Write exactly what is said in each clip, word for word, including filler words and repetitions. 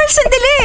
Carl, sandali!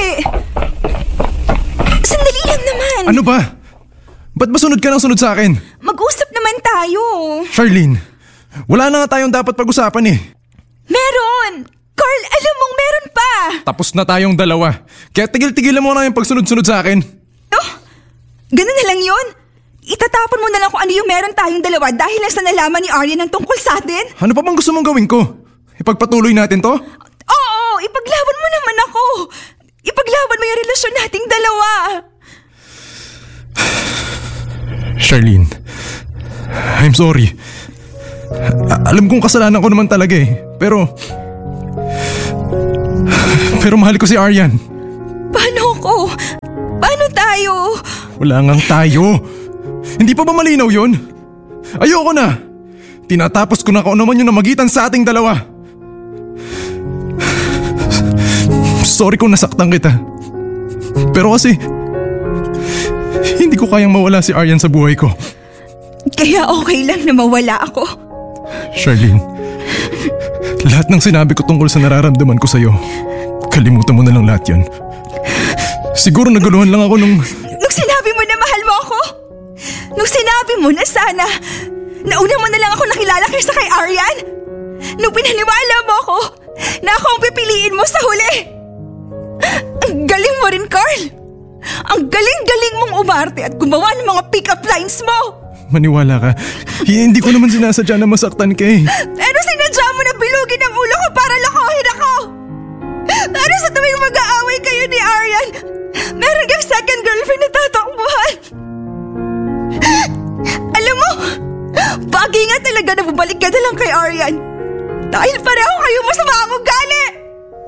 Sandali lang naman. Ano ba? Ba't ba sunod ka ng sunod sa akin? Mag-usap naman tayo. Charlene, wala na nga tayong dapat pag-usapan eh. Meron! Carl, alam mong meron pa! Tapos na tayong dalawa. Kaya tigil-tigilan mo na yung pagsunod-sunod sa akin. Oh, ganun na lang yun? Itatapon mo na lang kung ano yung meron tayong dalawa dahil lang sa nalaman ni Aryan ng tungkol sa atin? Ano pa bang gusto mong gawin ko? Ipagpatuloy natin to? Oo, ipaglaban mo naman ako. Ipaglaban mo yung relasyon nating dalawa. Charlene, I'm sorry. A- alam kong kasalanan ko naman talaga eh. Pero... Pero mahal ko si Aryan. Paano ko? Paano tayo? Wala ngang tayo. Hindi pa ba malinaw yun? Ayoko na. Tinatapos ko na kung ano man yung namagitan sa ating dalawa. Sorry kung nasaktan kita. Pero kasi... Hindi ko kayang mawala si Aryan sa buhay ko. Kaya okay lang na mawala ako. Charlene, lahat ng sinabi ko tungkol sa nararamdaman ko sa'yo, kalimutan mo na lang lahat yun. Siguro naguluhan lang ako nung... Nung sinabi mo na mahal mo ako? Nung sinabi mo na sana, nauna mo na lang ako nakilala kaysa kay Aryan? Nung pinaniwala mo ako, na ako ang pipiliin mo sa huli? Ang galing mo rin, Carl! Ang galing-galing mong umarte at gumawa ng mga pick-up lines mo! Maniwala ka, hindi ko naman sinasadya na masaktan ka eh. Pero sinadya mo na bilugin ang ulo ko para lokohin ako! Pero sa tuwing mag-aaway kayo ni Aryan, meron kang second girlfriend na tatakbuhan! Alam mo, bagay nga talaga na bubalik ka na lang kay Aryan. Dahil pareho kayo masama